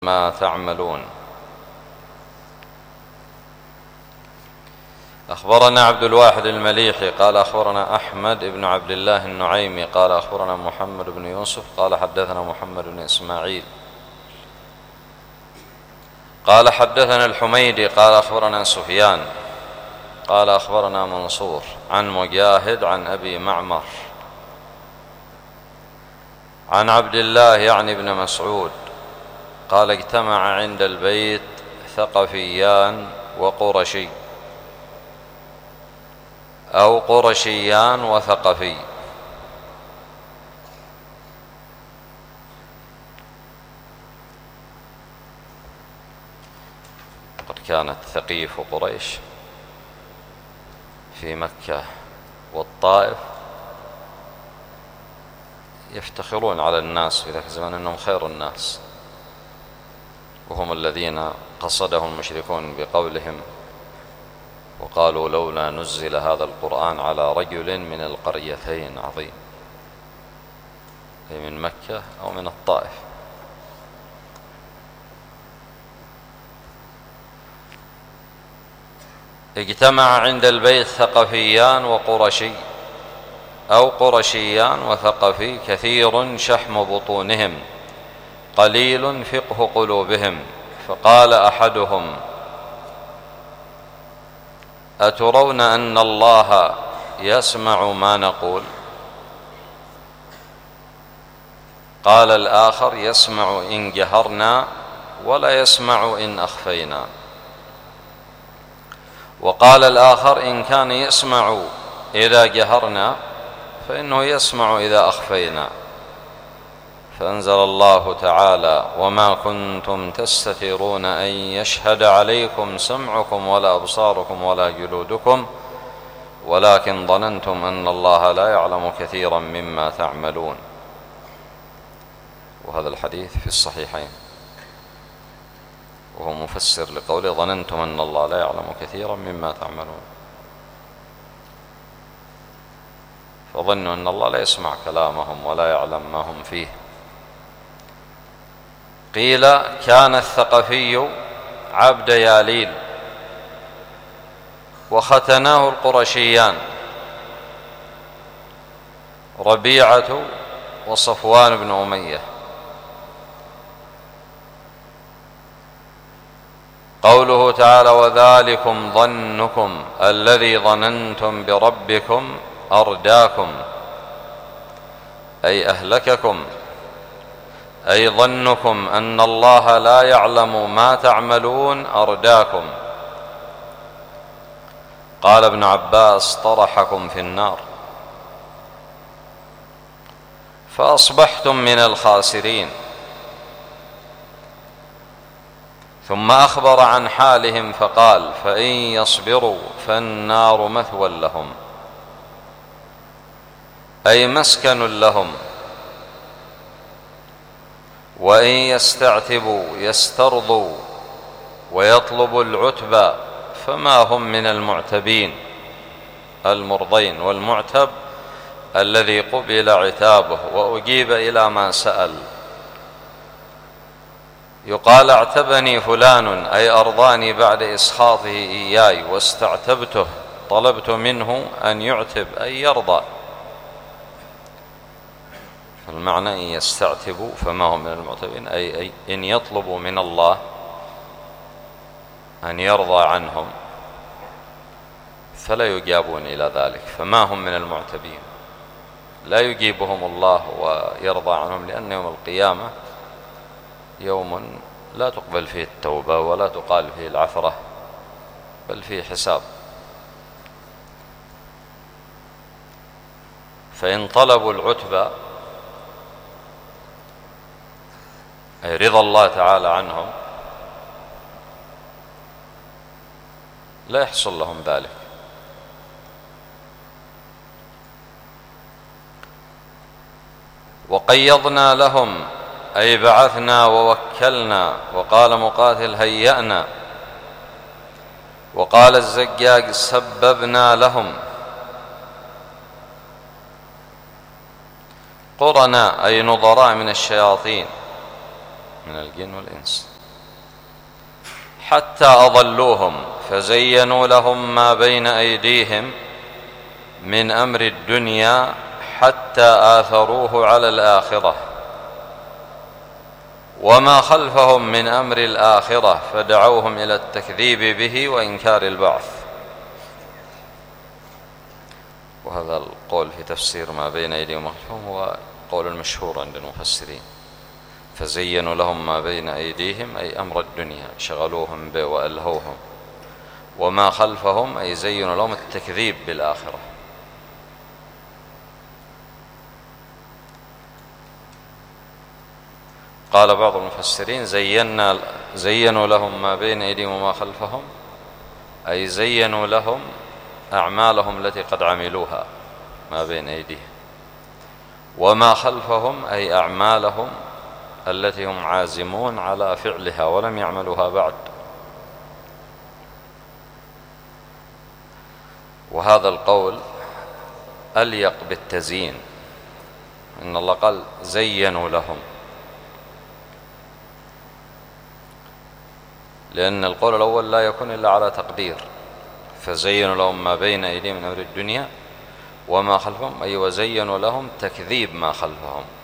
ما تعملون. أخبرنا عبد الواحد المليحي قال أخبرنا أحمد بن عبد الله النعيمي قال أخبرنا محمد بن يوسف قال حدثنا محمد بن إسماعيل قال حدثنا الحميدي قال أخبرنا سفيان قال أخبرنا منصور عن مجاهد عن أبي معمر عن عبد الله يعني بن مسعود قال اجتمع عند البيت ثقفيان وقرشي أو قرشيان وثقفي. قد كانت ثقيف وقريش في مكة والطائف يفتخرون على الناس في ذاك الزمان أنهم خير الناس، وهم الذين قصدهم المشركون بقولهم وقالوا لولا نزل هذا القرآن على رجل من القريتين عظيم، أي من مكة أو من الطائف. اجتمع عند البيت ثقفيان وقرشي أو قرشيان وثقفي كثير شحم بطونهم قليل فقه قلوبهم، فقال أحدهم أترون أن الله يسمع ما نقول؟ قال الآخر يسمع إن جهرنا ولا يسمع إن أخفينا. وقال الآخر إن كان يسمع إذا جهرنا فإنه يسمع إذا أخفينا. فأنزل الله تعالى وما كنتم تستترون أن يشهد عليكم سمعكم ولا أبصاركم ولا جلودكم ولكن ظننتم أن الله لا يعلم كثيرا مما تعملون. وهذا الحديث في الصحيحين، وهو مفسر لقوله ظننتم أن الله لا يعلم كثيرا مما تعملون، فظنوا أن الله لا يسمع كلامهم ولا يعلم ما هم فيه. قيل كان الثقفي عبد ياليل وختناه القرشيان ربيعة وصفوان بن أمية. قوله تعالى وذلكم ظنكم الذي ظننتم بربكم أرداكم أي أهلككم، أي ظنكم أن الله لا يعلم ما تعملون أرداكم. قال ابن عباس طرحكم في النار فأصبحتم من الخاسرين. ثم أخبر عن حالهم فقال فإن يصبروا فالنار مثوى لهم أي مسكن لهم، وإن يستعتبوا يسترضوا ويطلبوا العتبى فما هم من المعتبين المرضين. والمعتب الذي قبل عتابه وأجيب إلى ما سأل. يقال اعتبني فلان أي أرضاني بعد إسخاطه إياي، واستعتبته طلبت منه أن يعتب أي يرضى. فالمعنى إن يستعتبوا فما هم من المعتبين أي إن يطلبوا من الله أن يرضى عنهم فلا يجابون إلى ذلك، فما هم من المعتبين. لا يجيبهم الله ويرضى عنهم، لأن يوم القيامة يوم لا تقبل فيه التوبة ولا تقال فيه العثرة، بل فيه حساب. فإن طلبوا العتبى أي رضا الله تعالى عنهم لا يحصل لهم ذلك. وقيضنا لهم أي بعثنا ووكلنا. وقال مقاتل هيأنا. وقال الزجاج سببنا لهم. قرنا أي نظراء من الشياطين من الجن والإنس. حتى أضلوهم فزينوا لهم ما بين أيديهم من أمر الدنيا حتى آثروه على الآخرة، وما خلفهم من أمر الآخرة فدعوهم إلى التكذيب به وإنكار البعث. وهذا القول في تفسير ما بين أيديهم وما خلفهم هو قول المشهور عند المفسرين. فزينوا لهم ما بين أيديهم أي أمر الدنيا شغلوهم به وألهوهم، وما خلفهم أي زينوا لهم التكذيب بالآخرة. قال بعض المفسرين زينوا لهم ما بين أيديهم وما خلفهم أي زينوا لهم أعمالهم التي قد عملوها ما بين أيديهم، وما خلفهم أي أعمالهم التي هم عازمون على فعلها ولم يعملوها بعد. وهذا القول أليق بالتزيين، إن الله قال زينوا لهم، لأن القول الأول لا يكون إلا على تقدير، فزينوا لهم ما بين أيديهم من أمر الدنيا وما خلفهم أي وزينوا لهم تكذيب ما خلفهم.